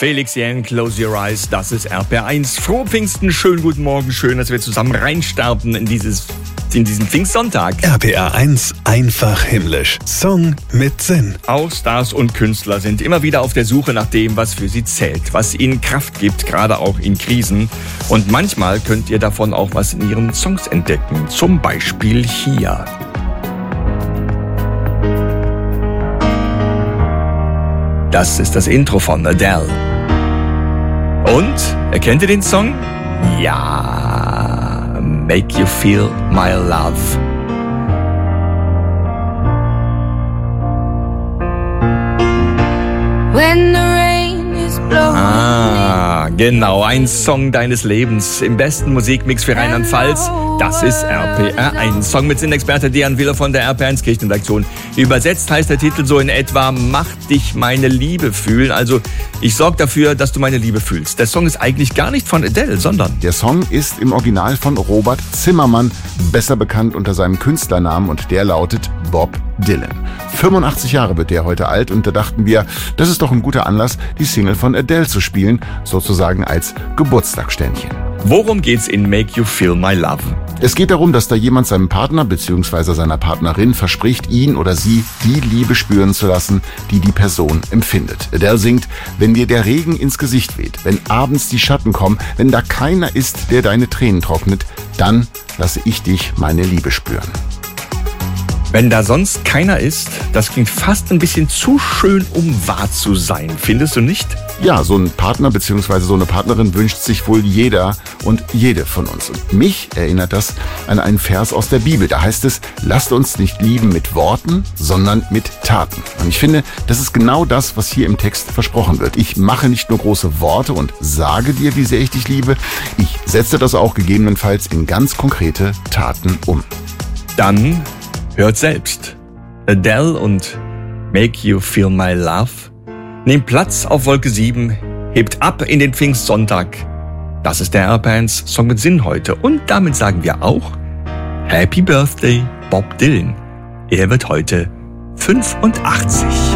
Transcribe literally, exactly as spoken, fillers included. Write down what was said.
Felix Jähn, Close Your Eyes, das ist R P R eins. Frohe Pfingsten, schönen guten Morgen, schön, dass wir zusammen reinstarten in dieses in diesen Pfingstsonntag. R P R eins, einfach himmlisch. Song mit Sinn. Auch Stars und Künstler sind immer wieder auf der Suche nach dem, was für sie zählt, was ihnen Kraft gibt, gerade auch in Krisen. Und manchmal könnt ihr davon auch was in ihren Songs entdecken. Zum Beispiel hier. Das ist das Intro von Adele. Und, erkennt ihr den Song? Ja, Make You Feel My Love. When the rain is blowing. Ah, genau, ein Song deines Lebens. Im besten Musikmix für Rheinland-Pfalz. Das ist R P R eins. Song mit Sinnexperte Dejan Willer von der R P R eins Kirchenredaktion. Übersetzt heißt der Titel so in etwa, mach dich meine Liebe fühlen. Also, ich sorge dafür, dass du meine Liebe fühlst. Der Song ist eigentlich gar nicht von Adele, sondern... Der Song ist im Original von Robert Zimmermann, besser bekannt unter seinem Künstlernamen, und der lautet Bob Dylan. fünfundachtzig Jahre wird der heute alt, und da dachten wir, das ist doch ein guter Anlass, die Single von Adele zu spielen, sozusagen als Geburtstagsständchen. Worum geht's in Make You Feel My Love? Es geht darum, dass da jemand seinem Partner bzw. seiner Partnerin verspricht, ihn oder sie die Liebe spüren zu lassen, die die Person empfindet. Adele singt: Wenn dir der Regen ins Gesicht weht, wenn abends die Schatten kommen, wenn da keiner ist, der deine Tränen trocknet, dann lasse ich dich meine Liebe spüren. Wenn da sonst keiner ist, das klingt fast ein bisschen zu schön, um wahr zu sein. Findest du nicht? Ja, so ein Partner bzw. so eine Partnerin wünscht sich wohl jeder und jede von uns. Und mich erinnert das an einen Vers aus der Bibel. Da heißt es: Lasst uns nicht lieben mit Worten, sondern mit Taten. Und ich finde, das ist genau das, was hier im Text versprochen wird. Ich mache nicht nur große Worte und sage dir, wie sehr ich dich liebe. Ich setze das auch gegebenenfalls in ganz konkrete Taten um. Dann hört selbst. Adele und Make You Feel My Love. Nehmt Platz auf Wolke sieben, hebt ab in den Pfingstsonntag. Das ist der R P R eins Song mit Sinn heute. Und damit sagen wir auch Happy Birthday, Bob Dylan. Er wird heute fünfundachtzig.